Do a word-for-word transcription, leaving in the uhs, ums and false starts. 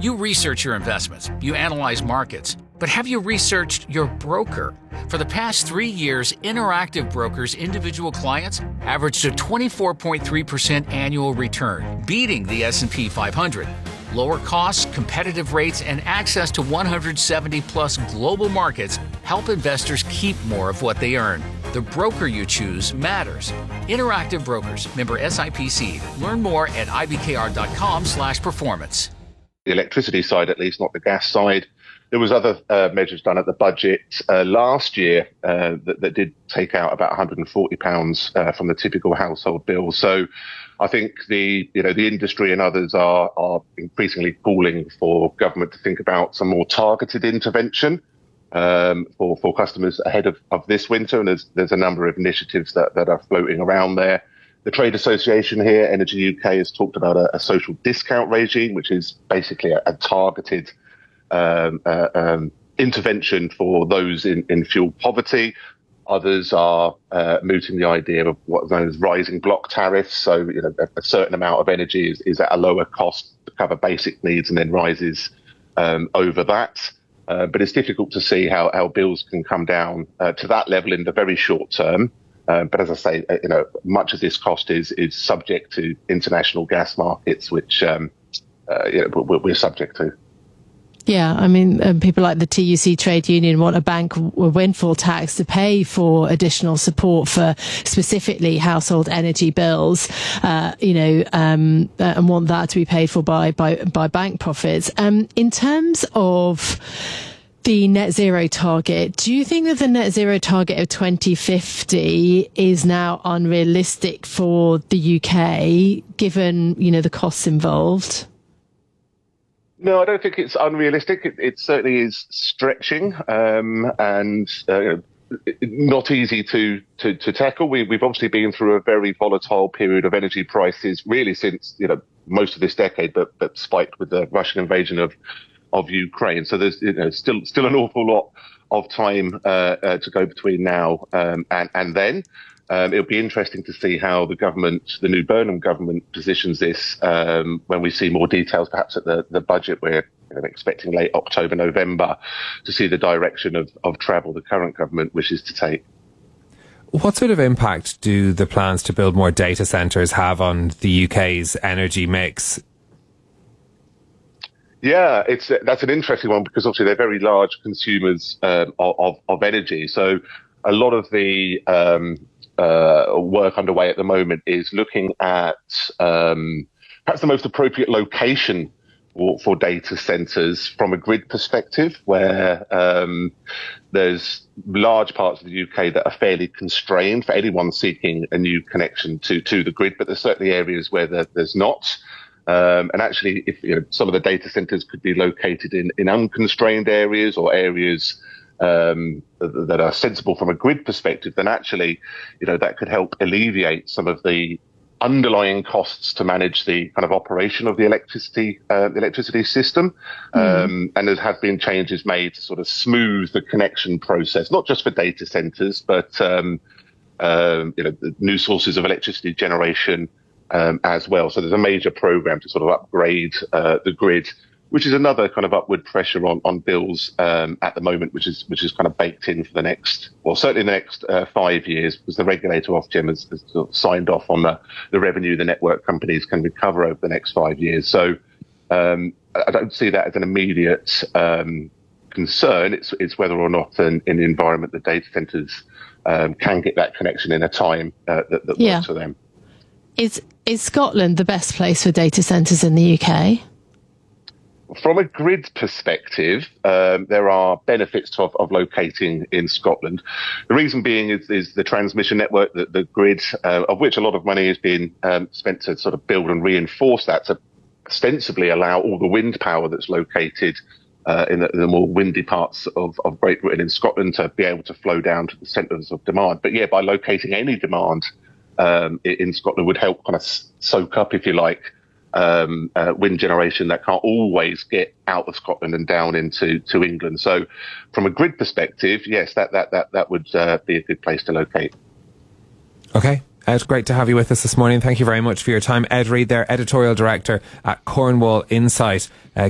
You research your investments, you analyze markets, but have you researched your broker? For the past three years, Interactive Brokers' individual clients averaged a twenty-four point three percent annual return, beating the S and P five hundred. Lower costs, competitive rates, and access to one hundred seventy plus global markets help investors keep more of what they earn. The broker you choose matters. Interactive Brokers, member S I P C. Learn more at ibkr.com slash performance. The electricity side, at least, not the gas side. There was other uh, measures done at the budget uh, last year uh, that, that did take out about one hundred forty pounds uh, from the typical household bill. So I think the you know the industry and others are are increasingly calling for government to think about some more targeted intervention um, for for customers ahead of, of this winter. And there's there's a number of initiatives that, that are floating around there. The trade association here, Energy U K, has talked about a, a social discount regime, which is basically a, a targeted um, uh, um, intervention for those in, in fuel poverty. Others are uh, mooting the idea of what's known as rising block tariffs. So, you know, a, a certain amount of energy is, is at a lower cost to cover basic needs and then rises um, over that. Uh, but it's difficult to see how, how bills can come down uh, to that level in the very short term. Um, but as I say, you know, much of this cost is is subject to international gas markets, which um, uh, you know, we're, we're subject to. Yeah, I mean, um, people like the T U C trade union want a bank windfall tax to pay for additional support for specifically household energy bills, uh, you know, um, uh, and want that to be paid for by by, by bank profits. Um, in terms of the net zero target, do you think that the net zero target of twenty fifty is now unrealistic for the U K, given, you know, the costs involved? No, I don't think it's unrealistic. It, it certainly is stretching um, and uh, not easy to, to, to tackle. We, we've obviously been through a very volatile period of energy prices, really since, you know, most of this decade, but, but spiked with the Russian invasion of of Ukraine. So there's, you know, still still an awful lot of time uh, uh, to go between now um, and, and then. Um, it'll be interesting to see how the government, the new Burnham government, positions this um, when we see more details, perhaps at the, the budget. We're you know, expecting late October, November to see the direction of, of travel the current government wishes to take. What sort of impact do the plans to build more data centres have on the U K's energy mix? Yeah, it's that's an interesting one because obviously they're very large consumers um, of, of energy. So a lot of the um, uh, work underway at the moment is looking at um, perhaps the most appropriate location for, for data centres from a grid perspective, where um, there's large parts of the U K that are fairly constrained for anyone seeking a new connection to to the grid, but there's certainly areas where there, there's not. Um, and actually, if you know, some of the data centers could be located in, in unconstrained areas or areas um, that are sensible from a grid perspective, then actually, you know, that could help alleviate some of the underlying costs to manage the kind of operation of the electricity uh, electricity system. Mm. Um, and there have been changes made to sort of smooth the connection process, not just for data centers, but um, um, you know, the new sources of electricity generation. Um, as well. So there's a major program to sort of upgrade uh, the grid, which is another kind of upward pressure on, on bills um, at the moment, which is which is kind of baked in for the next, well, certainly the next uh, five years, because the regulator Ofgem has, has sort of signed off on the, the revenue the network companies can recover over the next five years. So um, I don't see that as an immediate um, concern. It's it's whether or not in, in the environment the data centres um, can get that connection in a time uh, that, that yeah. works for them. Is is Scotland the best place for data centres in the U K? From a grid perspective, um, there are benefits of, of locating in Scotland. The reason being is, is the transmission network, the, the grid, uh, of which a lot of money has been um, spent to sort of build and reinforce that to ostensibly allow all the wind power that's located uh, in, the, in the more windy parts of, of Great Britain and Scotland to be able to flow down to the centres of demand. But yeah, by locating any demand Um, in Scotland would help kind of soak up, if you like, um, uh, wind generation that can't always get out of Scotland and down into to England. So from a grid perspective, yes, that that that, that would uh, be a good place to locate. Okay. Ed, great to have you with us this morning. Thank you very much for your time. Ed Reid there, Editorial Director at Cornwall Insight. Uh,